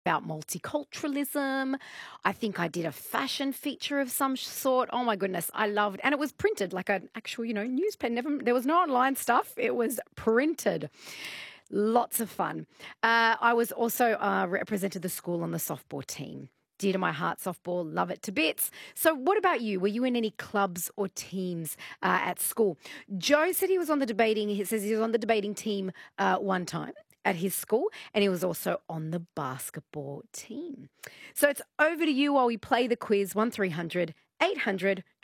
about multiculturalism. I think I did a fashion feature of some sort. Oh my goodness, I loved, and it was printed like an actual, newspaper. Never, there was no online stuff. It was printed. Lots of fun. I was also represented the school on the softball team. Dear to my heart, softball, love it to bits. So, what about you? Were you in any clubs or teams at school? Joe said he was on the debating. He says he was on the debating team one time at his school, and he was also on the basketball team. So it's over to you while we play the quiz 1300 800